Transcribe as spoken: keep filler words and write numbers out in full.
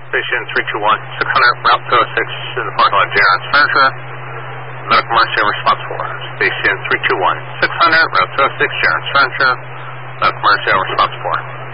Station three two one, six hundred, Route two oh six in the parking lot, J R Furniture. Medical Emergency response for. Station three two one, six hundred, Route two oh six, J R Furniture. Medical Emergency response for.